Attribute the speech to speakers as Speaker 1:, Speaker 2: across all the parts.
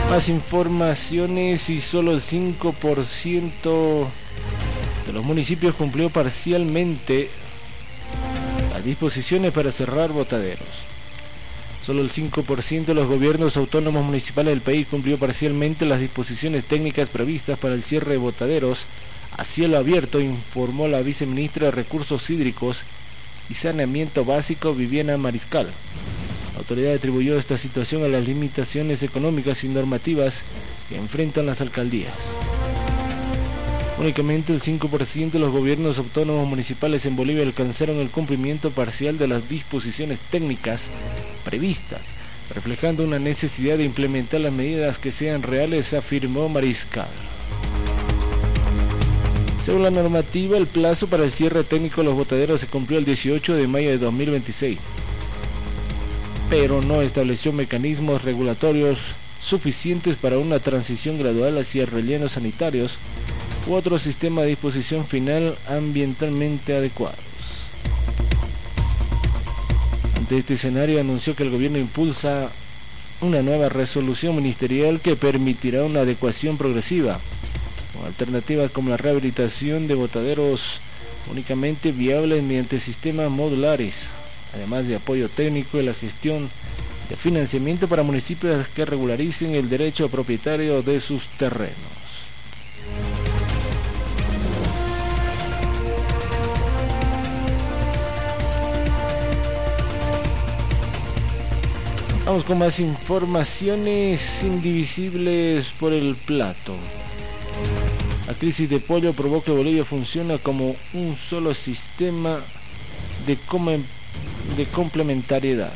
Speaker 1: Más informaciones y solo el 5% de los municipios cumplió parcialmente las disposiciones para cerrar botaderos. Solo el 5% de los gobiernos autónomos municipales del país cumplió parcialmente las disposiciones técnicas previstas para el cierre de botaderos a cielo abierto, informó la viceministra de Recursos Hídricos y Saneamiento Básico, Viviana Mariscal. La autoridad atribuyó esta situación a las limitaciones económicas y normativas que enfrentan las alcaldías. Únicamente el 5% de los gobiernos autónomos municipales en Bolivia alcanzaron el cumplimiento parcial de las disposiciones técnicas previstas, reflejando una necesidad de implementar las medidas que sean reales, afirmó Mariscal. Según la normativa, el plazo para el cierre técnico de los botaderos se cumplió el 18 de mayo de 2026, pero no estableció mecanismos regulatorios suficientes para una transición gradual hacia rellenos sanitarios u otro sistema de disposición final ambientalmente adecuados. Ante este escenario, anunció que el gobierno impulsa una nueva resolución ministerial que permitirá una adecuación progresiva, con alternativas como la rehabilitación de botaderos únicamente viables mediante sistemas modulares, además de apoyo técnico y la gestión de financiamiento para municipios que regularicen el derecho propietario de sus terrenos. Vamos con más informaciones. Indivisibles por el plato. La crisis de pollo provocó que Bolivia funciona como un solo sistema de complementariedad.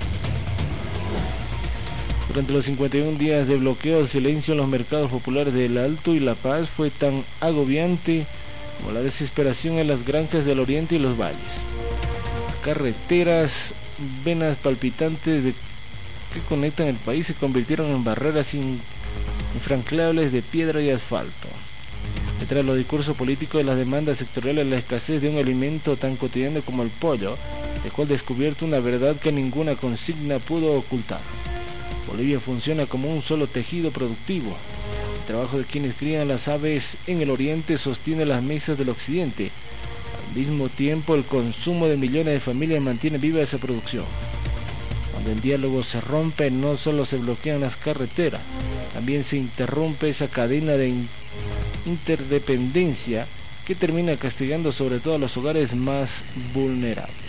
Speaker 1: Durante los 51 días de bloqueo, el silencio en los mercados populares del Alto y La Paz fue tan agobiante como la desesperación en las granjas del oriente y los valles. Las carreteras, venas palpitantes que conectan el país, se convirtieron en barreras infranqueables de piedra y asfalto. Detrás de los discursos políticos de las demandas sectoriales, la escasez de un alimento tan cotidiano como el pollo dejó al descubierto una verdad que ninguna consigna pudo ocultar. Bolivia funciona como un solo tejido productivo. El trabajo de quienes crían las aves en el oriente sostiene las mesas del occidente. Al mismo tiempo, el consumo de millones de familias mantiene viva esa producción. Cuando el diálogo se rompe, no solo se bloquean las carreteras, también se interrumpe esa cadena de interdependencia que termina castigando sobre todo a los hogares más vulnerables.